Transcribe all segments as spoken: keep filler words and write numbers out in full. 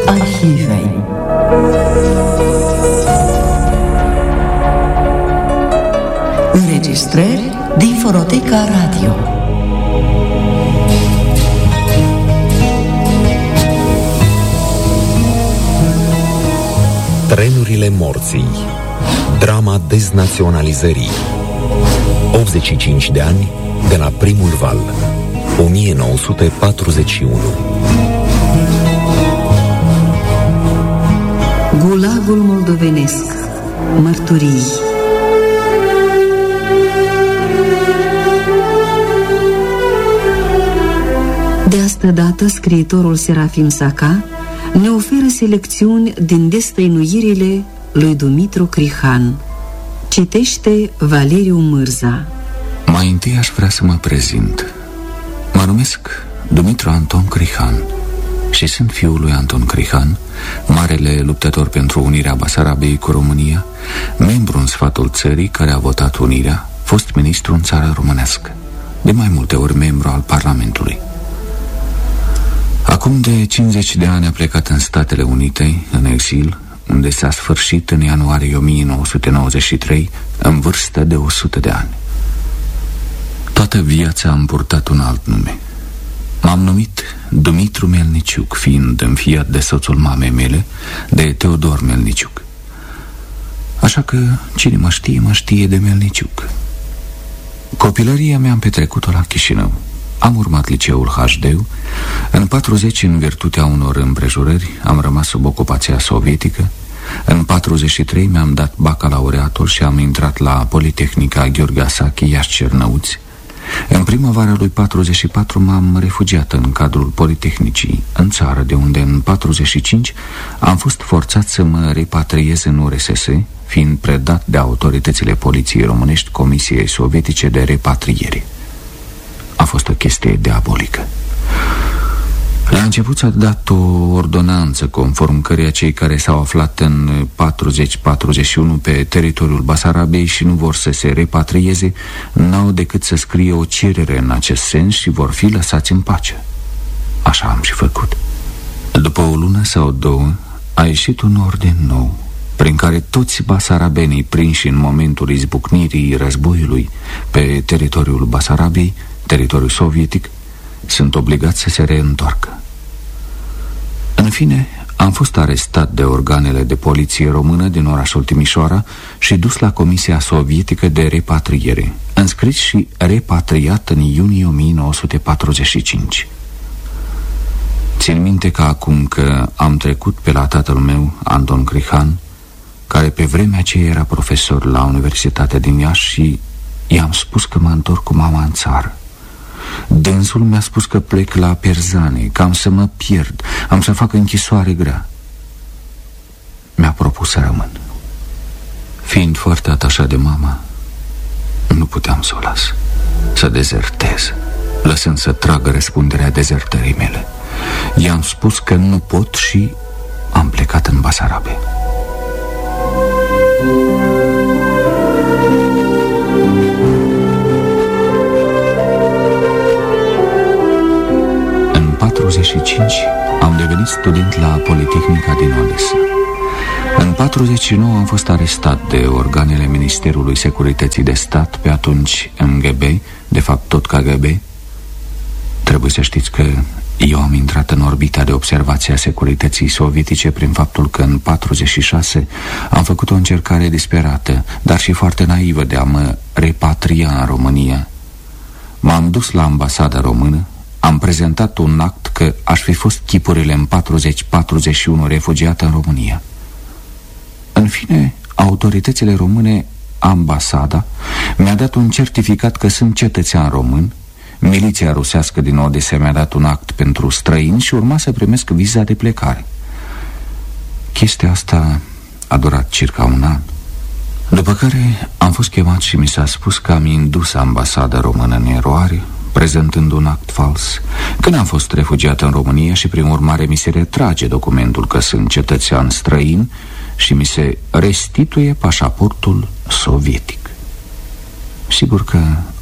Arhivei. Înregistrări din Fonoteca Radio. Trenurile morții. Drama deznaționalizării. optzeci și cinci de ani de la primul val. o mie nouă sute patruzeci și unu. Gulagul moldovenesc. Mărturii. De asta dată, scriitorul Serafim Saca ne oferă selecțiuni din destăinuirile lui Dumitru Crihan. Citește Valeriu Mârza. Mai întâi aș vrea să mă prezint. Mă numesc Dumitru Anton Crihan și sunt fiul lui Anton Crihan, marele luptător pentru unirea Basarabiei cu România, membru în sfatul țării care a votat unirea, fost ministru în țara românească, de mai multe ori membru al Parlamentului. Acum de cincizeci de ani a plecat în Statele Unite, în exil, unde s-a sfârșit în ianuarie o mie nouă sute nouăzeci și trei, în vârstă de o sută de ani. Toată viața am purtat un alt nume. M-am numit Dumitru Melniciuc, fiind înfiat de soțul mamei mele, de Teodor Melniciuc. Așa că cine mă știe, mă știe de Melniciuc. Copilăria mea am petrecut-o la Chișinău. Am urmat liceul H D. În patruzeci, în virtutea unor împrejurări, am rămas sub ocupația sovietică. În patruzeci și trei mi-am dat bacalaureatul și am intrat la Politehnica Gheorghe Asache, Iași Cernăuți. În primăvara lui patruzeci și patru m-am refugiat în cadrul Politehnicii, în țară, de unde în patruzeci și cinci am fost forțat să mă repatriez în U R S S, fiind predat de autoritățile poliției românești Comisiei Sovietice de Repatriere. A fost o chestie diabolică. La început s-a dat o ordonanță conform căreia cei care s-au aflat în patruzeci patruzeci și unu pe teritoriul Basarabiei și nu vor să se repatrieze, n-au decât să scrie o cerere în acest sens și vor fi lăsați în pace. Așa am și făcut. După o lună sau două a ieșit un ordin nou, prin care toți basarabenii prinși în momentul izbucnirii războiului pe teritoriul Basarabiei, teritoriul sovietic, sunt obligați să se reîntoarcă. În fine, am fost arestat de organele de poliție română din orașul Timișoara și dus la Comisia Sovietică de Repatriere, înscris și repatriat în iunie o mie nouă sute patruzeci și cinci. Țin minte că acum că am trecut pe la tatăl meu, Anton Crihan, care pe vremea aceea era profesor la Universitatea din Iași, și i-am spus că mă întorc cu mama în țară. Dânsul mi-a spus că plec la Perzane, că am să mă pierd, am să fac închisoare grea. Mi-a propus să rămân. Fiind foarte atașat de mama, nu puteam să o las, să dezertez, lăsând să tragă răspunderea dezertării mele. I-am spus că nu pot și am plecat în Basarabia. În patruzeci și cinci am devenit student la Politehnica din Odessa. În patruzeci și nouă am fost arestat de organele Ministerului Securității de Stat, pe atunci M G B, de fapt tot K G B. Trebuie să știți că eu am intrat în orbita de observație a securității sovietice prin faptul că în patruzeci și șase am făcut o încercare disperată, dar și foarte naivă, de a mă repatria în România. M-am dus la ambasada română, am prezentat un act că aș fi fost chipurile în patruzeci patruzeci și unu refugiat în România. În fine, autoritățile române, ambasada, mi-a dat un certificat că sunt cetățean român. Miliția rusească din Odessa mi-a dat un act pentru străini și urma să primesc viza de plecare. Chestia asta a durat circa un an. După care am fost chemat și mi s-a spus că am indus ambasada română în eroare, prezentând un act fals, că n-am fost refugiat în România și prin urmare mi se retrage documentul că sunt cetățean străin și mi se restituie pașaportul sovietic. Sigur că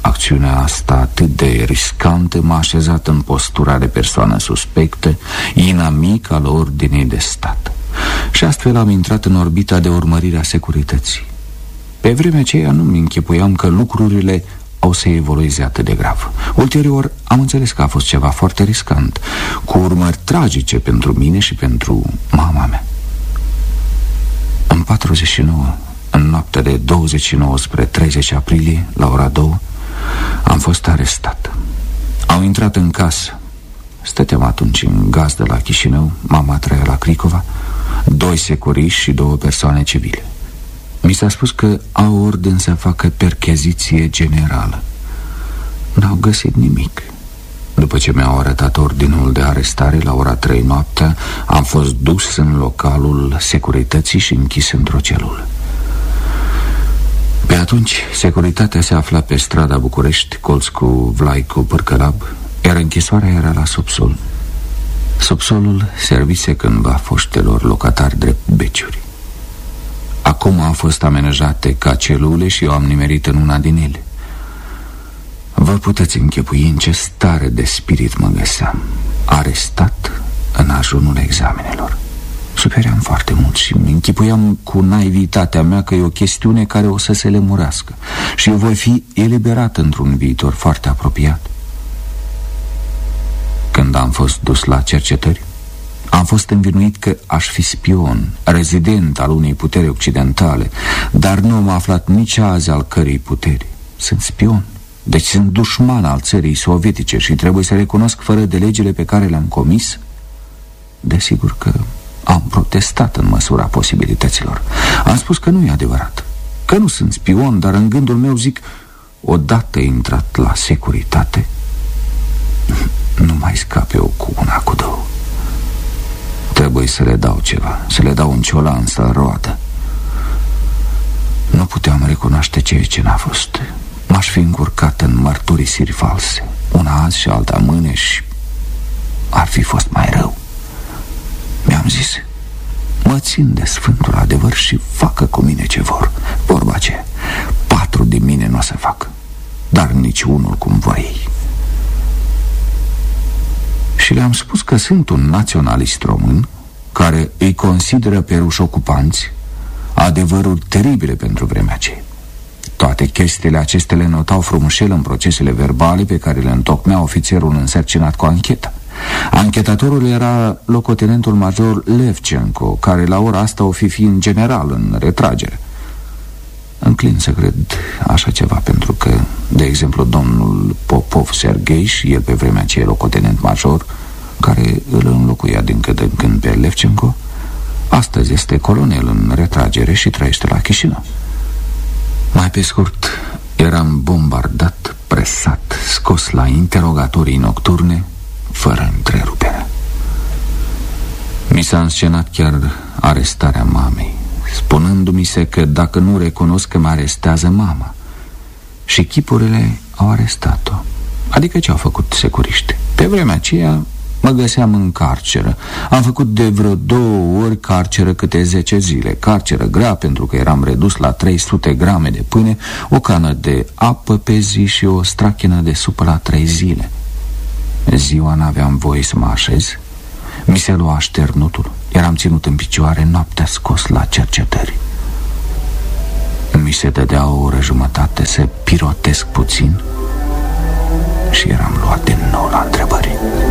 acțiunea asta atât de riscantă m-a așezat în postura de persoană suspectă, inamic al ordinei de stat. Și astfel am intrat în orbita de urmărire a securității. Pe vremea aceea nu-mi închipuiam că lucrurile au să evolueze atât de grav. Ulterior am înțeles că a fost ceva foarte riscant, cu urmări tragice pentru mine și pentru mama mea. În patruzeci și nouă, în noaptea de douăzeci și nouă spre treizeci aprilie, la ora două, am fost arestat. Au intrat în casă. Stăteam atunci în gazdă la Chișinău, mama trăia la Cricova, doi securiști și două persoane civile. Mi s-a spus că au ordin să facă percheziție generală. N-au găsit nimic. După ce mi-au arătat ordinul de arestare la ora trei noaptea, am fost dus în localul securității și închis într-o celulă. Pe atunci, securitatea se afla pe strada București, colț cu Vlaicu Pârcălab, iar închisoarea era la subsol. Subsolul servise cândva foștelor locatari drept beciuri. Acum au fost amenajate ca celule și eu am nimerit în una din ele. Vă puteți închipui în ce stare de spirit mă găseam, arestat în ajunul examenelor. Supeream foarte mult și îmi închipuiam cu naivitatea mea că e o chestiune care o să se lemurească și eu voi fi eliberat într-un viitor foarte apropiat. Când am fost dus la cercetări, am fost învinuit că aș fi spion, rezident al unei puteri occidentale, dar nu am aflat nici azi al cărei puteri. Sunt spion, deci sunt dușman al țării sovietice și trebuie să recunosc fără de legile pe care le-am comis? Desigur că am protestat în măsura posibilităților. Am spus că nu e adevărat, că nu sunt spion, dar în gândul meu zic, odată intrat la securitate, nu mai scape o cu una, cu două. Trebuie să le dau ceva, să le dau un ciolan să roadă. Nu puteam recunoaște ceea ce n-a fost. M-aș fi încurcat în mărturisiri false, una azi și alta mâine, și ar fi fost mai rău. Mi-am zis, mă țin de sfântul adevăr și facă cu mine ce vor. Vorba aceea, patru din mine nu o să fac, dar nici unul cum vor ei. Și le-am spus că sunt un naționalist român care îi consideră pe ruși ocupanți, adevăruri teribile pentru vremea aceea. Toate chestiile acestea le notau frumușel în procesele verbale pe care le întocmea ofițerul însărcinat cu ancheta. Anchetatorul era locotenentul major Levchenko, care la ora asta o fi fi în general în retragere. Înclin să cred așa ceva, pentru că, de exemplu, domnul Popov Serghei, și el pe vremea aceea locotenent major, care îl înlocuia din când în când pe Levchenko, astăzi este colonel în retragere și trăiește la Chișinău. Mai pe scurt, eram bombardat, presat, scos la interogatorii nocturne, fără întrerupere. Mi s-a înscenat chiar arestarea mamei, spunându-mi se că dacă nu recunosc că mă arestează mama. Și chipurile au arestat-o. Adică ce au făcut securiști? Pe vremea aceea mă găseam în carceră. Am făcut de vreo două ori carceră câte zece zile. Carceră grea, pentru că eram redus la trei sute grame de pâine, o cană de apă pe zi și o strachină de supă la trei zile. Ziua n-aveam voie să mă așez. Mi se lua așternutul. Eram ținut în picioare, noaptea scos la cercetări. Mi se dădea o oră jumătate să pirotesc puțin și eram luat din nou la întrebări.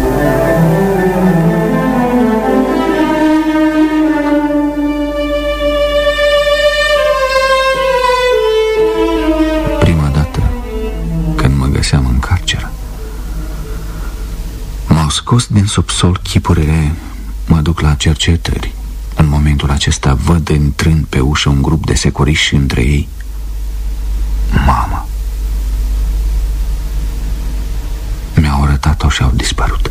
Prima dată când mă găseam în carceră, m-au scos din subsol chipurile. Mă duc la cercetări. În momentul acesta văd intrând pe ușă un grup de securiști și între ei mama. Mi-au arătat-o și au dispărut.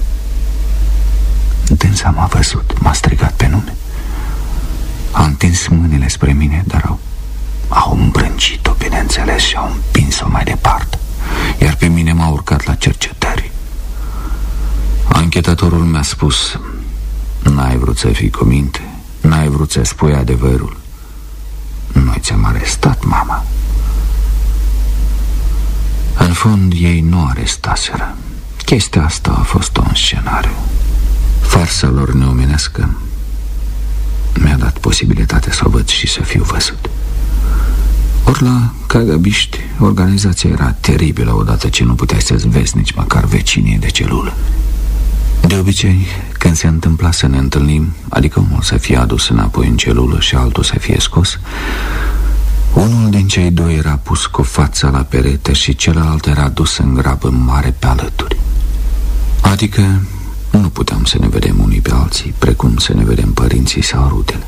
Dânsa m-a văzut, m-a strigat pe nume. A întins mâinile spre mine, dar au, au îmbrâncit-o, bineînțeles, și au împins-o mai departe. Iar pe mine m-a urcat la cercetări. Anchetatorul mi-a spus: n-ai vrut să fii cu minte, n-ai vrut să spui adevărul. Noi ți-am arestat mama. În fond, ei nu arestaseră. Chestia asta a fost un scenariu. Farsa lor neomenească mi-a dat posibilitatea să o văd și să fiu văzut. Ori la cagabiști, organizația era teribilă odată ce nu puteai să-ți vezi nici măcar vecinii de celulă. De obicei, când se întâmpla să ne întâlnim, adică unul să fie adus înapoi în celulă și altul să fie scos, unul din cei doi era pus cu fața la perete și celălalt era dus în grabă mare pe alături. Adică nu puteam să ne vedem unii pe alții, precum să ne vedem părinții sau rudele.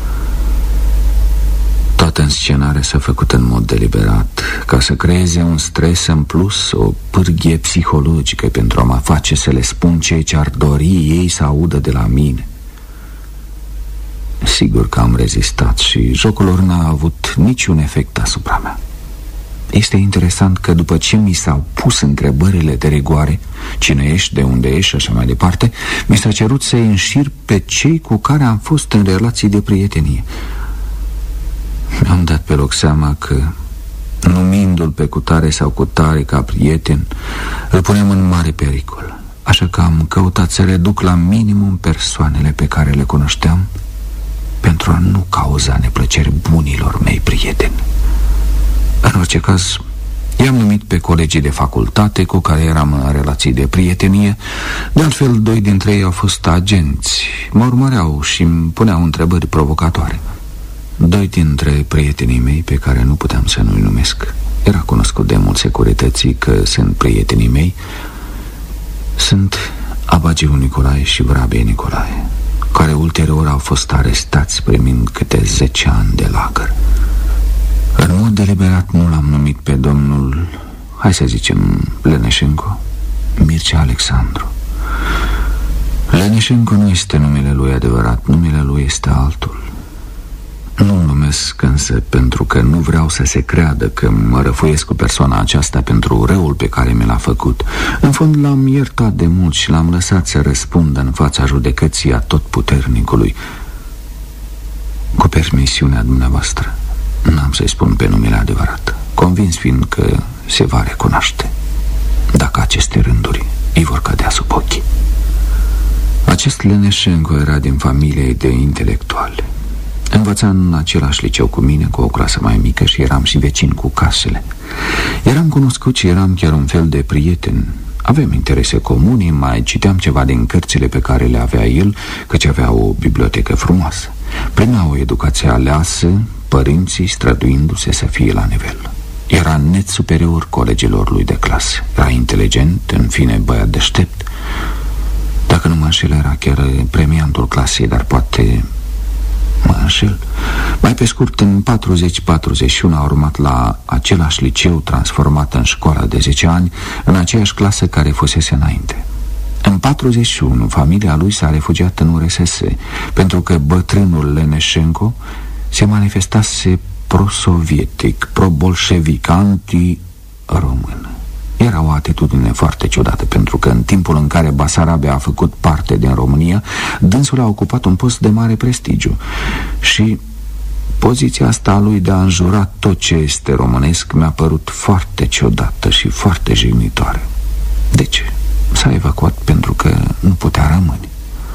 Toată înscenarea s-a făcut în mod deliberat, ca să creeze un stres în plus, o pârghie psihologică pentru a mă face să le spun ceea ce ar dori ei să audă de la mine. Sigur că am rezistat și jocul lor n-a avut niciun efect asupra mea. Este interesant că după ce mi s-au pus întrebările de rigoare, cine ești, de unde ești și așa mai departe, mi s-a cerut să-i înșir pe cei cu care am fost în relații de prietenie. Mi-am dat pe loc seama că, numindu-l pe cutare sau cutare ca prieten, îl punem în mare pericol. Așa că am căutat să reduc la minimum persoanele pe care le cunoșteam, pentru a nu cauza neplăceri bunilor mei prieteni. În orice caz, i-am numit pe colegii de facultate cu care eram în relații de prietenie. De altfel, doi dintre ei au fost agenți, mă urmăreau și îmi puneau întrebări provocatoare. Doi dintre prietenii mei, pe care nu puteam să nu-i numesc, era cunoscut de mult securității că sunt prietenii mei, sunt Abagiu Nicolae și Vrabie Nicolae, care ulterior au fost arestați primind câte zece ani de lagăr. În mod deliberat nu l-am numit pe domnul, hai să zicem, Leneșenko, Mircea Alexandru. Leneșenko nu este numele lui adevărat, numele lui este altul. Nu-l numesc însă pentru că nu vreau să se creadă că mă răfuiesc cu persoana aceasta pentru răul pe care mi l-a făcut. În fond l-am iertat de mult și l-am lăsat să răspundă în fața judecății a Totputernicului. Cu permisiunea dumneavoastră, n-am să-i spun pe numele adevărat, convins fiind că se va recunoaște dacă aceste rânduri îi vor cădea sub ochi. Acest Leneșenko era din familie de intelectuali. Învăța în același liceu cu mine, cu o clasă mai mică, și eram și vecini cu casele. Eram cunoscut și eram chiar un fel de prieten. Aveam interese comune, mai citeam ceva din cărțile pe care le avea el, căci avea o bibliotecă frumoasă. Primea o educație aleasă, părinții străduindu-se să fie la nivel. Era net superior colegilor lui de clasă. Era inteligent, în fine băiat deștept. Dacă nu mă înșel, era chiar premiantul clasei, dar poate mă înșel. Mai pe scurt, în patruzeci patruzeci și unu a urmat la același liceu transformat în școală de zece ani, în aceeași clasă care fusese înainte. În patruzeci și unu, familia lui s-a refugiat în U R S S, pentru că bătrânul Leneșenko se manifestase pro-sovietic, pro-bolșevic, anti-român. Era o atitudine foarte ciudată, pentru că în timpul în care Basarabia a făcut parte din România, dânsul a ocupat un post de mare prestigiu și poziția asta a lui de a înjura tot ce este românesc mi-a părut foarte ciudată și foarte jignitoare. Deci s-a evacuat pentru că nu putea rămâne.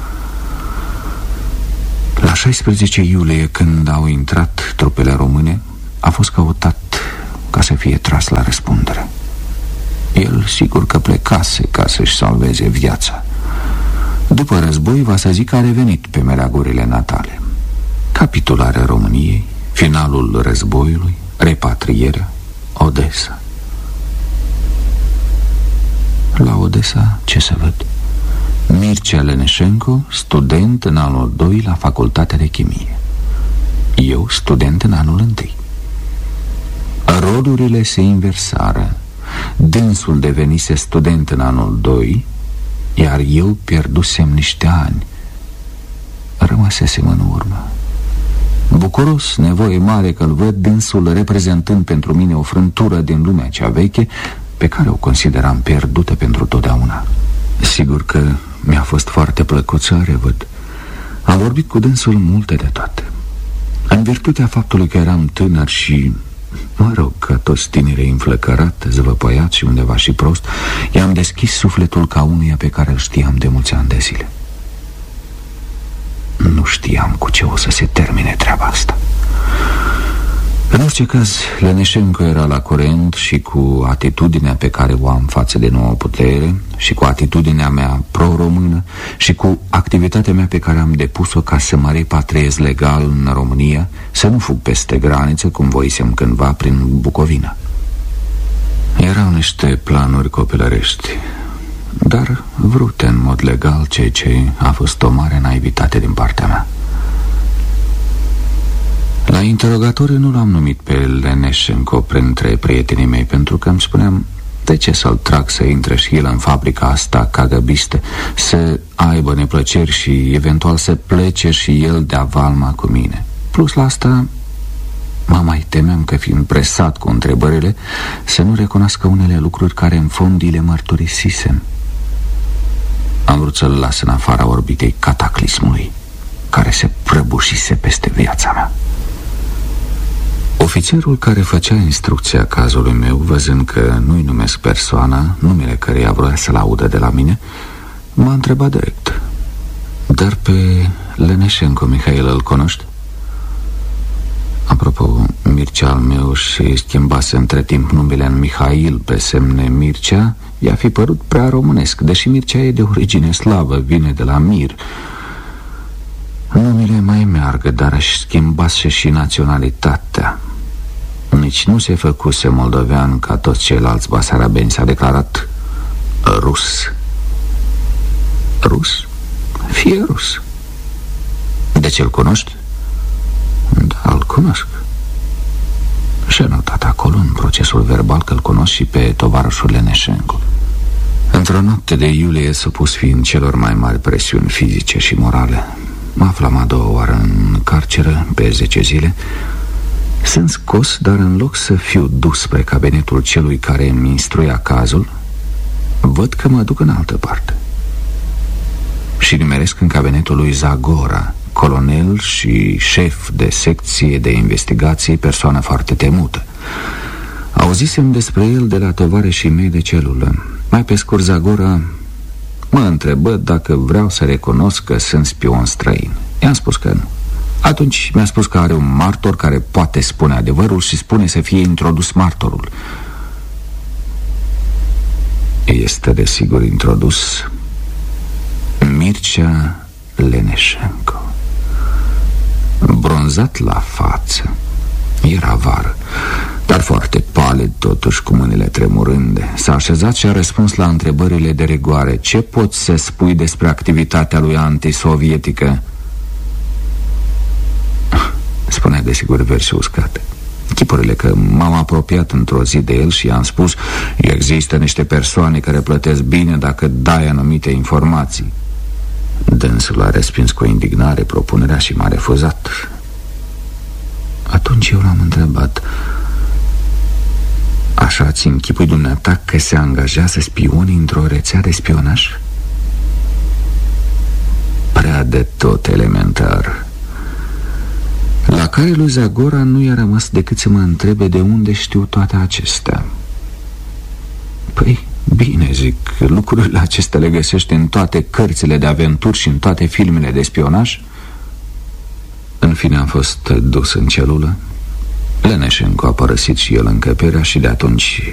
La șaisprezece iulie, când au intrat trupele române, a fost căutat ca să fie tras la răspundere. El sigur că plecase ca să-și salveze viața. După război, va să zic că a revenit pe meleagurile natale. Capitularea României, finalul războiului, repatrierea, Odessa. La Odessa, ce să văd? Mircea Leneșenko, student în anul doi la Facultatea de Chimie. Eu, student în anul întâi. Rolurile se inversară. Dânsul devenise student în anul doi, iar eu pierdusem niște ani. Rămăsesem în urmă. Bucuros, nevoie mare că-l văd, dânsul reprezentând pentru mine o frântură din lumea cea veche, pe care o consideram pierdută pentru totdeauna. Sigur că mi-a fost foarte plăcut să revăd. Am vorbit cu dânsul multe de toate. În virtutea faptului că eram tânăr și Mă rog, ca toți tinerii înflăcărat, zvăpăiat și undeva și prost, i-am deschis sufletul ca unuia pe care îl știam de mulți ani de zile. Nu știam cu ce o să se termine treaba asta. În orice caz, Leneșenko era la curent și cu atitudinea pe care o am față de nouă putere, și cu atitudinea mea pro-română, și cu activitatea mea pe care am depus-o ca să mă repatriez legal în România, să nu fug peste graniță, cum voisem cândva, prin Bucovina. Erau niște planuri copilărești, dar vrute în mod legal, ceea ce a fost o mare naivitate din partea mea. La interogatoriu nu l-am numit pe Leneșenko printre prietenii mei, pentru că îmi spuneam, de ce să-l trag să intre și el în fabrica asta cagăbistă, să aibă neplăceri și eventual să plece și el de-a valma cu mine. Plus la asta, mă mai temeam că, fiind presat cu întrebările, să nu recunoască unele lucruri care în fond îi le mărturisisem. Am vrut să-l las în afara orbitei cataclismului care se prăbușise peste viața mea. Ofițerul care făcea instrucția cazului meu, văzând că nu-i numesc persoana, numele căreia vroia să-l audă de la mine, m-a întrebat direct: dar pe Leneșenko, Mihail, îl cunoști? Apropo, Mircea al meu și schimbase între timp numele în Mihail pe semne Mircea, i-a fi părut prea românesc, deși Mircea e de origine slavă, vine de la Mir. Numele mai meargă, dar își schimbase și naționalitatea. Nici nu se făcuse moldovean ca toți ceilalți basarabeni, s-a declarat rus. Rus? Fie rus. De ce îl cunoști? Da, îl cunosc. Și-a notat acolo în procesul verbal că îl cunosc și pe tovarășul Leneșenko. Într-o noapte de iulie, supus fiind celor mai mari presiuni fizice și morale, mă aflam a doua oară în carceră pe zece zile. Sunt scos, dar în loc să fiu dus spre cabinetul celui care îmi instruia cazul, văd că mă duc în altă parte și nimeresc în cabinetul lui Zagora, colonel și șef de secție de investigații, persoană foarte temută. Auzisem despre el de la tovarășii mei de celulă. Mai pe scurt, Zagora mă întrebă dacă vreau să recunosc că sunt spion străin. I-am spus că nu. Atunci mi-a spus că are un martor care poate spune adevărul și spune să fie introdus martorul. Este desigur introdus Mircea Leneșenko. Bronzat la față, era vară, dar foarte palid totuși, cu mâinile tremurânde. S-a așezat și a răspuns la întrebările de rigoare. Ce poți să spui despre activitatea lui antisovietică? Spunea desigur verse uscate. Chipurile că m-am apropiat într-o zi de el și i-am spus: există niște persoane care plătesc bine dacă dai anumite informații. Dânsul a respins cu indignare propunerea și m-a refuzat. Atunci eu l-am întrebat: așa ți închipui dumneata că se angajează spionii într-o rețea de spionaj? Prea de tot elementar. La care lui Zagora nu i-a rămas decât să mă întrebe de unde știu toate acestea. Păi, bine, zic, lucrurile acestea le găsești în toate cărțile de aventuri și în toate filmele de spionaj. În fine am fost dus în celulă. Leneșenko a părăsit și el încăperea și de atunci